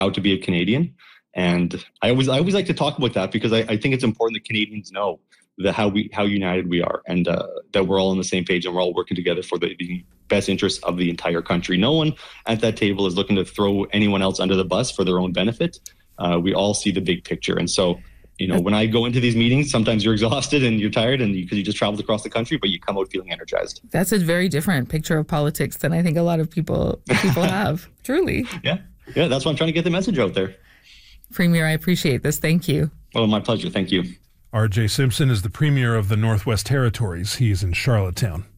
to be a Canadian. And I always like to talk about that because I think it's important that Canadians know how united we are, and that we're all on the same page and we're all working together for the best interests of the entire country. No one at that table is looking to throw anyone else under the bus for their own benefit. We all see the big picture. And so, when I go into these meetings, sometimes you're exhausted and you're tired and because you just traveled across the country, but you come out feeling energized. That's a very different picture of politics than I think a lot of people have. Truly. Yeah, that's why I'm trying to get the message out there. Premier, I appreciate this. Thank you. Oh, my pleasure. Thank you. R.J. Simpson is the Premier of the Northwest Territories. He is in Charlottetown.